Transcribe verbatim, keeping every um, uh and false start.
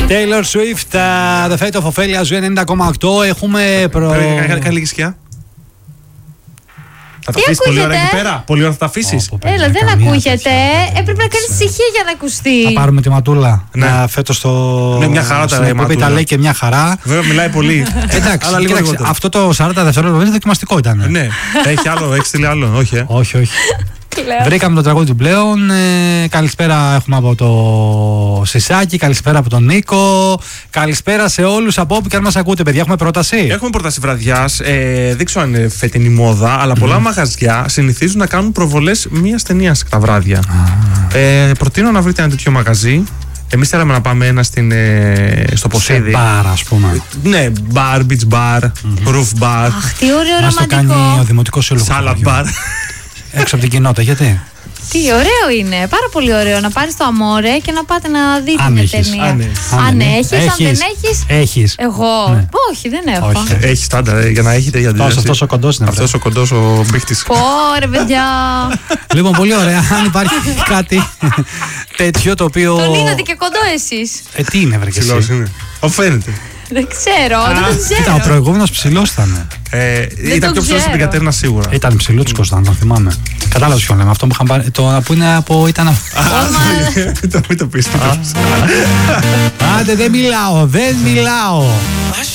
Taylor Swift, uh, The Fate of Ophelia, Zoo ενενήντα κόμμα οκτώ. Έχουμε προ... Καλή λίγη σκιά. Θα τα αφήσεις πολύ ώρα εκεί πέρα. Πολύ ώρα θα τα αφήσεις. Έλα, δεν ακούγεται. Έπρεπε να κάνεις ησυχία για να ακουστεί. Θα πάρουμε τη Ματούλα. Ναι. Φέτος το. Ναι, μια χαρά τα λέει. Που τα λέει και μια χαρά. Βέβαια, μιλάει πολύ. Εντάξει, κοίταξε, αυτό το σαράντα δευτερόλεπτα είναι δοκιμαστικό ήταν. Ναι, έχει άλλο, έχει στείλει άλλο. Όχι, ε. όχι, όχι. Βρήκαμε το τραγούδι του πλέον. Ε, καλησπέρα έχουμε από το Σισάκι, καλησπέρα από τον Νίκο. Καλησπέρα σε όλους από όπου και αν μας ακούτε, παιδιά. Έχουμε πρόταση. Έχουμε πρόταση βραδιάς. Ε, δεν ξέρω αν είναι φετινή μόδα, αλλά πολλά mm. μαγαζιά συνηθίζουν να κάνουν προβολές μίας ταινίας τα βράδια. Ah. Ε, προτείνω να βρείτε ένα τέτοιο μαγαζί. Εμείς θέλαμε να πάμε ένα στην, ε, στο Ποσίδι. Σε μπαρ, ας πούμε. Ναι, μπαρ, beach bar, mm-hmm. roof bar. Αχ, τι ωραίο μας ρομαντικό. Το κάνει ο Δημοτικός Σύλλογος. Salad bar. Έξω από την κοινότητα, γιατί? Τι ωραίο είναι, πάρα πολύ ωραίο να πάρεις το αμόρε και να πάτε να δείτε αν μια έχεις, ταινία. Αν, αν, αν έχεις, έχεις, αν δεν έχεις. Έχεις. Εγώ, ναι. όχι, δεν έχω. Όχι. Έχεις στάνταρ για να έχετε για αντίδραση. Αυτός ο κοντός είναι. Αυτός ο κοντός ο μπίχτης. Πω ρε παιδιά. Λοιπόν, πολύ ωραία. Αν υπάρχει κάτι τέτοιο το οποίο. Τον είδατε και κοντό εσείς. Ε, τι είναι, βρε και εσύ. Ο φαίνεται. Δεν ξέρω, δεν το ξέρω. Κοίτα, ο προηγούμενος ψηλός ήταν. Ε, ήταν πιο ψηλός από την Κατέρινα σίγουρα. Ήταν ψηλούτσικος, αν τον θυμάμαι. Κατάλαβες ποιο λέμε. Αυτό που είχαν πάρει. Το που είναι από. Ήταν αυτό. Μην το πεις. Άντε, δεν μιλάω, δεν μιλάω.